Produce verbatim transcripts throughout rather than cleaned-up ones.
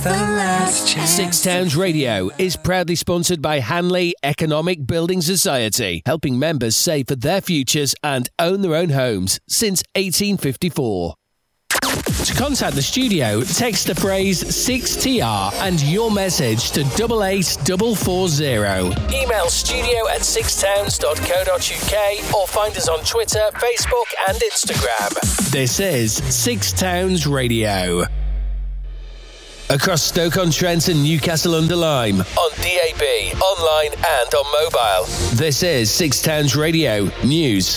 The Last Chance. Six Towns Radio is proudly sponsored by Hanley Economic Building Society, helping members save for their futures and own their own homes since eighteen fifty-four. To contact the studio, text the phrase six T R and your message to double eight double four zero. Email studio at sixtowns dot co dot uk or find us on Twitter, Facebook and Instagram. This is Six Towns Radio. Across Stoke-on-Trent and Newcastle-under-Lyme, on D A B, online and on mobile. This is Six Towns Radio News.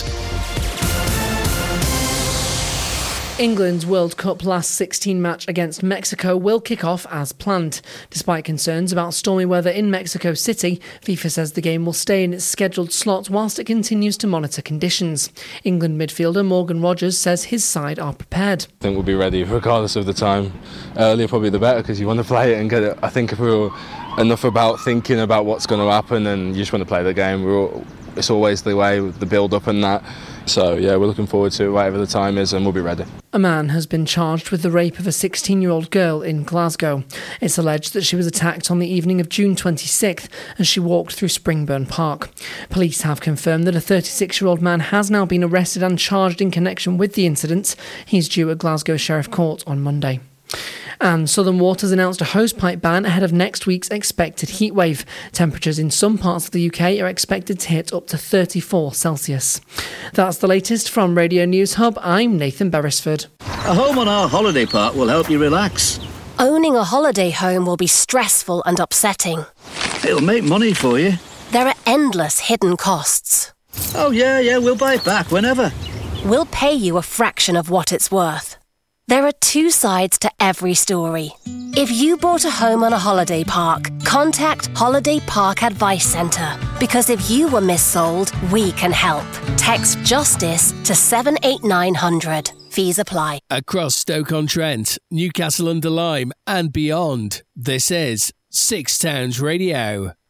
England's World Cup last sixteen match against Mexico will kick off as planned. Despite concerns about stormy weather in Mexico City, FIFA says the game will stay in its scheduled slot whilst it continues to monitor conditions. England midfielder Morgan Rogers says his side are prepared. I think we'll be ready regardless of the time. Earlier probably the better because you want to play it and get it. I think if we were enough about thinking about what's going to happen and you just want to play the game, we're all, it's always the way with the build-up and that. So, yeah, we're looking forward to it, whatever the time is, and we'll be ready. A man has been charged with the rape of a sixteen-year-old girl in Glasgow. It's alleged that she was attacked on the evening of June twenty-sixth as she walked through Springburn Park. Police have confirmed that a thirty-six-year-old man has now been arrested and charged in connection with the incident. He's due at Glasgow Sheriff Court on Monday. And Southern Waters announced a hosepipe ban ahead of next week's expected heatwave. Temperatures in some parts of the U K are expected to hit up to thirty-four Celsius. That's the latest from Radio News Hub. I'm Nathan Beresford. A home on our holiday park will help you relax. Owning a holiday home will be stressful and upsetting. It'll make money for you. There are endless hidden costs. Oh yeah, yeah, we'll buy it back whenever. We'll pay you a fraction of what it's worth. There are two sides to every story. If you bought a home on a holiday park, contact Holiday Park Advice Centre. Because if you were missold, we can help. Text JUSTICE to seven eight nine hundred. Fees apply. Across Stoke-on-Trent, Newcastle-under-Lyme and beyond, this is Six Towns Radio.